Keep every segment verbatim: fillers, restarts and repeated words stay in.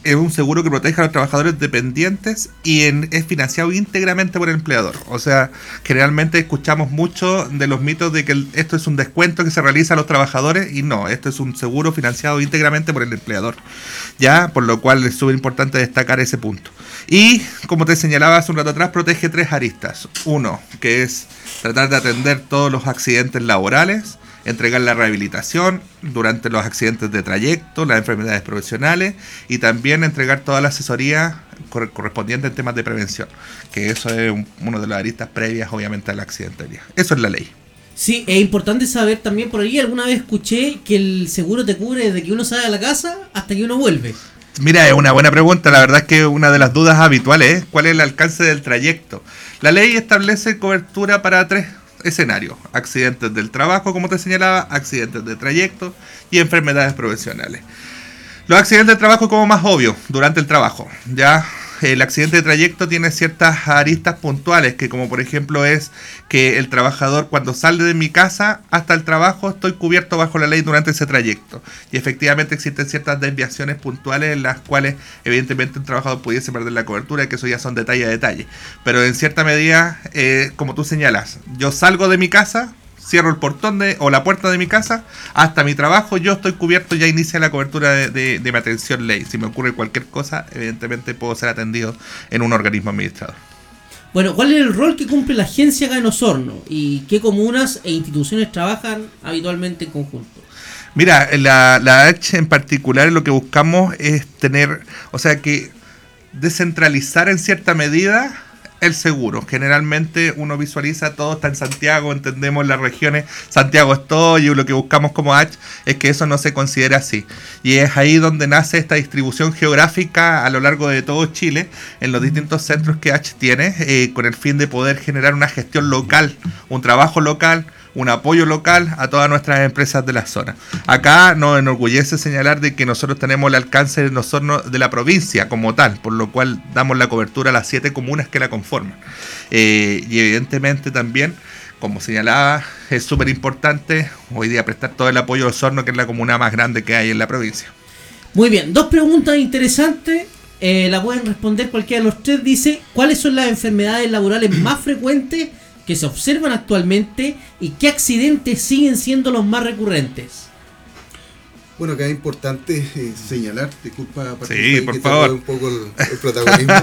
es un seguro que protege a los trabajadores dependientes y en, es financiado íntegramente por el empleador. O sea, generalmente escuchamos mucho de los mitos de que el, esto es un descuento que se realiza a los trabajadores, y no, esto es un seguro financiado íntegramente por el empleador. Ya, por lo cual es súper importante destacar ese punto. Y, como te señalaba hace un rato atrás, protege tres aristas. Uno, que es tratar de atender todos los accidentes laborales, entregar la rehabilitación durante los accidentes de trayecto, las enfermedades profesionales, y también entregar toda la asesoría correspondiente en temas de prevención, que eso es un, uno de las aristas previas obviamente a la accidentalidad. Eso es la ley. Sí, es importante saber también, por ahí alguna vez escuché que el seguro te cubre desde que uno sale a la casa hasta que uno vuelve. Mira, es una buena pregunta. La verdad es que una de las dudas habituales es cuál es el alcance del trayecto. La ley establece cobertura para tres escenarios: accidentes del trabajo, como te señalaba, accidentes de trayecto y enfermedades profesionales. Los accidentes de trabajo como más obvio, durante el trabajo. Ya el accidente de trayecto tiene ciertas aristas puntuales, que como por ejemplo es que el trabajador cuando sale de mi casa hasta el trabajo estoy cubierto bajo la ley durante ese trayecto. Y efectivamente existen ciertas desviaciones puntuales en las cuales evidentemente un trabajador pudiese perder la cobertura, que eso ya son detalle a detalle. Pero en cierta medida, eh, como tú señalas, yo salgo de mi casa, cierro el portón de, o la puerta de mi casa, hasta mi trabajo, yo estoy cubierto, ya inicia la cobertura de, de, de mi atención ley. Si me ocurre cualquier cosa, evidentemente puedo ser atendido en un organismo administrador. Bueno, ¿cuál es el rol que cumple la agencia acá en Osorno? ¿Y qué comunas e instituciones trabajan habitualmente en conjunto? Mira, la, la H en particular lo que buscamos es tener, o sea que descentralizar en cierta medida el seguro. Generalmente uno visualiza todo está en Santiago, entendemos las regiones, Santiago es todo, y lo que buscamos como H es que eso no se considere así. Y es ahí donde nace esta distribución geográfica a lo largo de todo Chile, en los distintos centros que H tiene, eh, con el fin de poder generar una gestión local, un trabajo local, un apoyo local a todas nuestras empresas de la zona. Acá nos enorgullece señalar de que nosotros tenemos el alcance de, nosotros, de la provincia como tal, por lo cual damos la cobertura a las siete comunas que la conforman. Eh, y evidentemente también, como señalaba, es súper importante hoy día prestar todo el apoyo a Osorno, que es la comuna más grande que hay en la provincia. Muy bien, dos preguntas interesantes, eh, la pueden responder cualquiera de los tres. Dice, ¿cuáles son las enfermedades laborales más frecuentes que se observan actualmente y qué accidentes siguen siendo los más recurrentes? Bueno, acá es importante eh, señalar, disculpa, sí, por que favor, te un poco el, el protagonismo.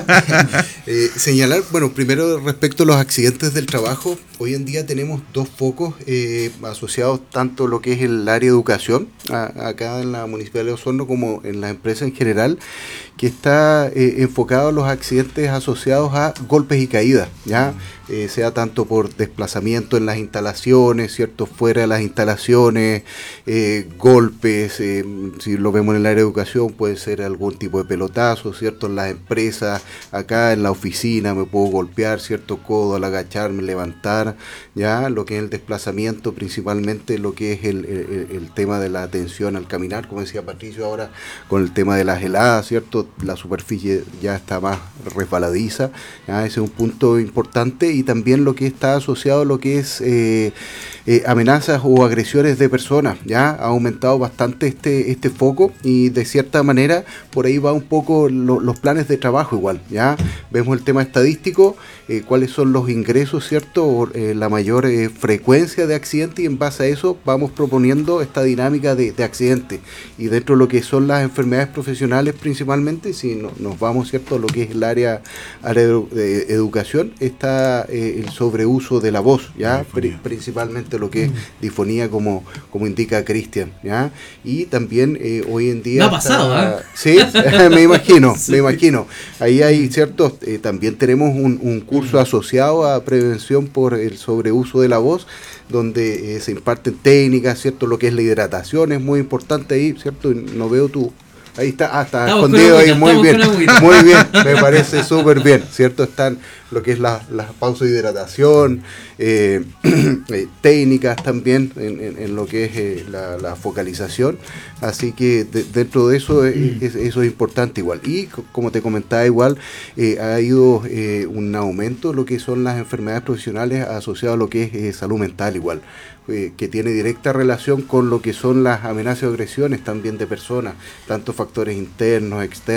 eh, señalar, bueno, primero respecto a los accidentes del trabajo, hoy en día tenemos dos focos eh, asociados tanto lo que es el área de educación, a, acá en la Municipalidad de Osorno, como en las empresas en general, que está eh, enfocado a los accidentes asociados a golpes y caídas, ¿ya? Eh, sea tanto por desplazamiento en las instalaciones, ¿cierto? Fuera de las instalaciones, eh, golpes, eh, si lo vemos en el área de educación, puede ser algún tipo de pelotazo, ¿cierto? En las empresas, acá en la oficina me puedo golpear, ¿cierto? Codo al agacharme, levantar, ¿ya? Lo que es el desplazamiento, principalmente lo que es el, el, el tema de la atención al caminar, como decía Patricio ahora, con el tema de las heladas, ¿cierto? La superficie ya está más resbaladiza, ¿ya? Ese es un punto importante. Y también lo que está asociado a lo que es eh, eh, amenazas o agresiones de personas, ya ha aumentado bastante este este foco, y de cierta manera por ahí va un poco lo, los planes de trabajo igual, ya vemos el tema estadístico, eh, cuáles son los ingresos, cierto, o, eh, la mayor eh, frecuencia de accidentes, y en base a eso vamos proponiendo esta dinámica de, de accidentes. Y dentro de lo que son las enfermedades profesionales principalmente, si no, nos vamos, cierto, a lo que es el área, área de, de educación, está Eh, el sobreuso de la voz, ya Pri- principalmente lo que es difonía, como, como indica Cristian, ya, y también eh, hoy en día me ha pasado, está, ¿eh? sí, me imagino, sí. me imagino, ahí hay ciertos, eh, también tenemos un, un curso asociado a prevención por el sobreuso de la voz, donde eh, se imparten técnicas, cierto, lo que es la hidratación es muy importante ahí, cierto, no veo tu ahí está, ah, está estamos escondido ahí, agüita, muy bien, muy bien, me me parece súper bien, ¿cierto? Están lo que es la, la pausa de hidratación, eh, eh, técnicas también en, en, en lo que es eh, la, la focalización, así que de, dentro de eso eh, es, eso es importante igual. Y como te comentaba igual, eh, ha habido eh, un aumento en lo que son las enfermedades profesionales asociadas a lo que es eh, salud mental igual, eh, que tiene directa relación con lo que son las amenazas y agresiones también de personas, tanto factores internos, externos,